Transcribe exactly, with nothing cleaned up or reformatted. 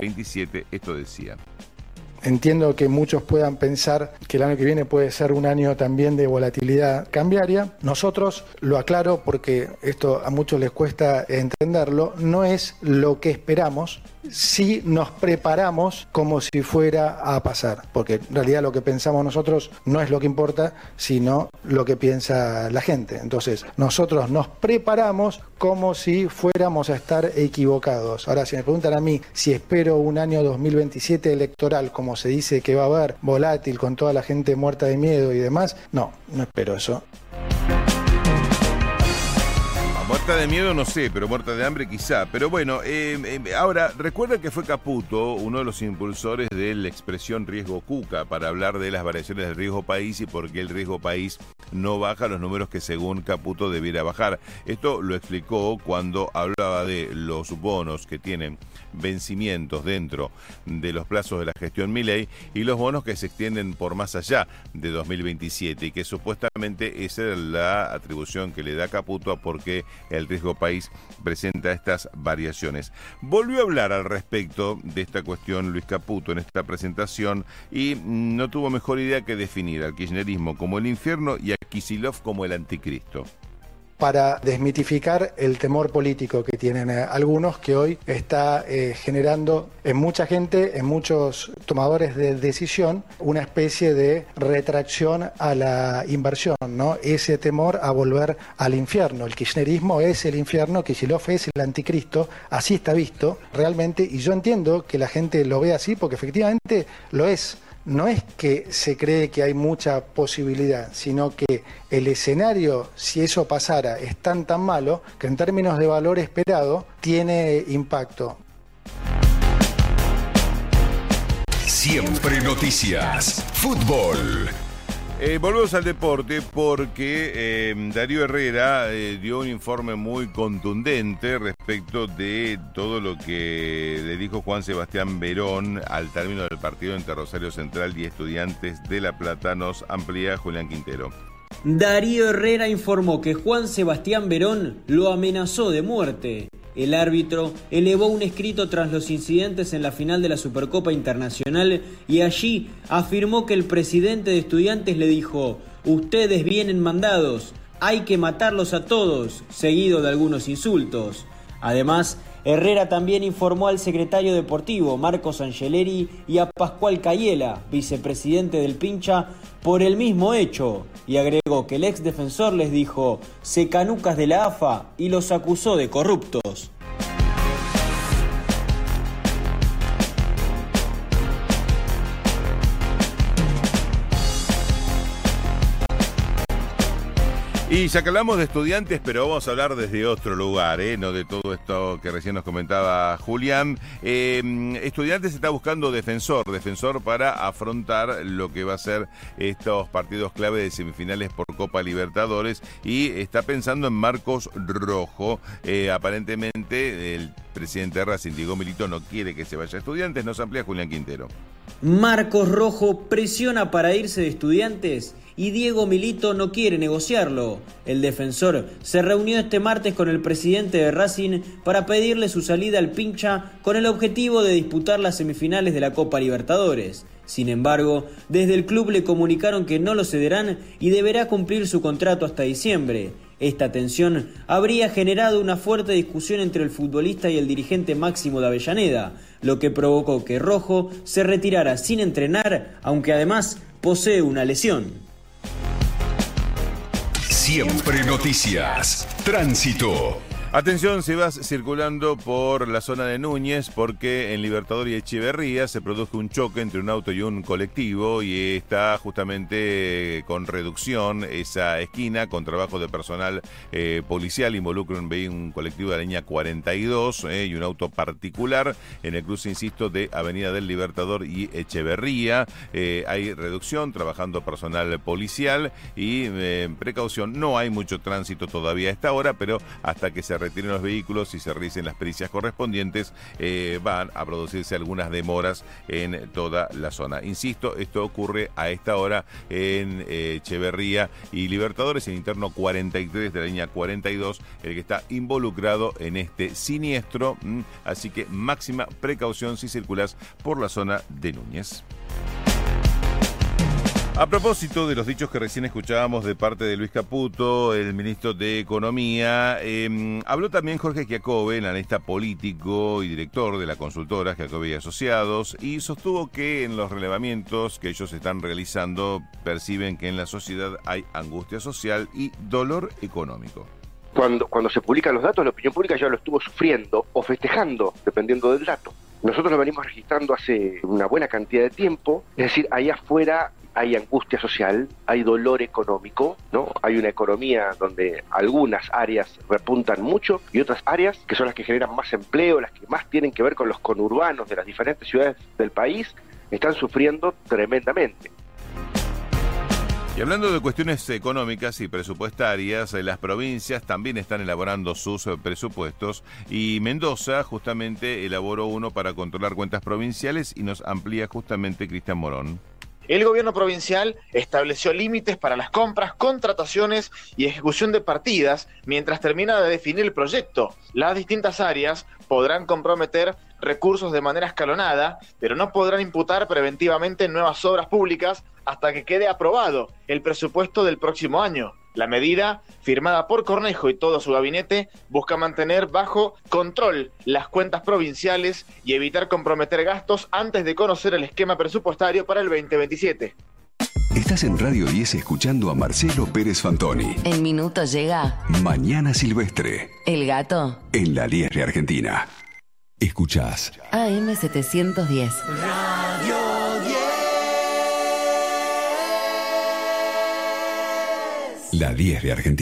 veintisiete, esto decía. Entiendo que muchos puedan pensar que el año que viene puede ser un año también de volatilidad cambiaria. Nosotros, lo aclaro porque esto a muchos les cuesta entenderlo, no es lo que esperamos, si nos preparamos como si fuera a pasar, porque en realidad lo que pensamos nosotros no es lo que importa, sino lo que piensa la gente. Entonces, nosotros nos preparamos como si fuéramos a estar equivocados. Ahora, si me preguntan a mí si espero un año dos mil veintisiete electoral, como se dice que va a haber, volátil, con toda la gente muerta de miedo y demás, no, no espero eso. Muerta de miedo no sé, pero muerta de hambre quizá. Pero bueno, eh, eh, ahora, recuerda que fue Caputo uno de los impulsores de la expresión riesgo Cuca para hablar de las variaciones del riesgo país y por qué el riesgo país no baja los números que según Caputo debiera bajar. Esto lo explicó cuando hablaba de los bonos que tienen vencimientos dentro de los plazos de la gestión Milei y los bonos que se extienden por más allá de dos mil veintisiete y que supuestamente esa es la atribución que le da Caputo a por qué el riesgo país presenta estas variaciones. Volvió a hablar al respecto de esta cuestión Luis Caputo en esta presentación y no tuvo mejor idea que definir al kirchnerismo como el infierno y a Kicillof como el anticristo. Para desmitificar el temor político que tienen eh, algunos, que hoy está eh, generando en mucha gente, en muchos tomadores de decisión, una especie de retracción a la inversión, ¿no? Ese temor a volver al infierno. El kirchnerismo es el infierno, Kicillof es el anticristo, así está visto realmente, y yo entiendo que la gente lo ve así porque efectivamente lo es. No es que se cree que hay mucha posibilidad, sino que el escenario, si eso pasara, es tan tan malo que en términos de valor esperado tiene impacto. Siempre noticias. Fútbol. Eh, volvemos al deporte porque eh, Darío Herrera eh, dio un informe muy contundente respecto de todo lo que le dijo Juan Sebastián Verón al término del partido entre Rosario Central y Estudiantes de La Plata. Nos amplía Julián Quintero. Darío Herrera informó que Juan Sebastián Verón lo amenazó de muerte. El árbitro elevó un escrito tras los incidentes en la final de la Supercopa Internacional y allí afirmó que el presidente de Estudiantes le dijo: "Ustedes vienen mandados, hay que matarlos a todos", seguido de algunos insultos. Además, Herrera también informó al secretario deportivo Marcos Angeleri y a Pascual Cayela, vicepresidente del Pincha, por el mismo hecho, y agregó que el ex defensor les dijo "secanucas de la A F A" y los acusó de corruptos. Y ya que hablamos de Estudiantes, pero vamos a hablar desde otro lugar, ¿eh? No de todo esto que recién nos comentaba Julián. Eh, Estudiantes está buscando defensor, defensor para afrontar lo que va a ser estos partidos clave de semifinales por Copa Libertadores y está pensando en Marcos Rojo. Eh, aparentemente el presidente de Racing, Diego Milito, no quiere que se vaya a Estudiantes. Nos amplía Julián Quintero. Marcos Rojo presiona para irse de Estudiantes y Diego Milito no quiere negociarlo. El defensor se reunió este martes con el presidente de Racing para pedirle su salida al Pincha con el objetivo de disputar las semifinales de la Copa Libertadores. Sin embargo, desde el club le comunicaron que no lo cederán y deberá cumplir su contrato hasta diciembre. Esta tensión habría generado una fuerte discusión entre el futbolista y el dirigente máximo de Avellaneda, lo que provocó que Rojo se retirara sin entrenar, aunque además posee una lesión. Siempre noticias. Tránsito. Atención, si vas circulando por la zona de Núñez, porque en Libertador y Echeverría se produjo un choque entre un auto y un colectivo y está justamente con reducción esa esquina, con trabajo de personal eh, policial, involucra un, un colectivo de la línea cuarenta y dos eh, y un auto particular en el cruce, insisto, de Avenida del Libertador y Echeverría. Eh, hay reducción, trabajando personal policial y eh, precaución. No hay mucho tránsito todavía a esta hora, pero hasta que se retiren los vehículos y se realicen las pericias correspondientes, eh, van a producirse algunas demoras en toda la zona. Insisto, esto ocurre a esta hora en eh, Echeverría y Libertadores, en interno cuarenta y tres de la línea cuarenta y dos, el que está involucrado en este siniestro, ¿m? Así que máxima precaución si circulas por la zona de Núñez. A propósito de los dichos que recién escuchábamos de parte de Luis Caputo, el ministro de Economía, eh, habló también Jorge Giacobbe, el analista político y director de la consultora Giacobbe y Asociados, y sostuvo que en los relevamientos que ellos están realizando perciben que en la sociedad hay angustia social y dolor económico. Cuando, cuando se publican los datos, la opinión pública ya lo estuvo sufriendo o festejando, dependiendo del dato. Nosotros lo venimos registrando hace una buena cantidad de tiempo, es decir, allá afuera hay angustia social, hay dolor económico, ¿no? Hay una economía donde algunas áreas repuntan mucho y otras áreas, que son las que generan más empleo, las que más tienen que ver con los conurbanos de las diferentes ciudades del país, están sufriendo tremendamente. Y hablando de cuestiones económicas y presupuestarias, las provincias también están elaborando sus presupuestos y Mendoza justamente elaboró uno para controlar cuentas provinciales y nos amplía justamente Cristian Morón. El gobierno provincial estableció límites para las compras, contrataciones y ejecución de partidas mientras termina de definir el proyecto. Las distintas áreas podrán comprometer recursos de manera escalonada, pero no podrán imputar preventivamente nuevas obras públicas hasta que quede aprobado el presupuesto del próximo año. La medida, firmada por Cornejo y todo su gabinete, busca mantener bajo control las cuentas provinciales y evitar comprometer gastos antes de conocer el esquema presupuestario para el veinte veintisiete. Estás en Radio diez escuchando a Marcelo Pérez Fantoni. En minutos llega Mañana Silvestre. El gato. En la Liesre Argentina. Escuchás A M setecientos diez. Radio diez. La Liesre Argentina.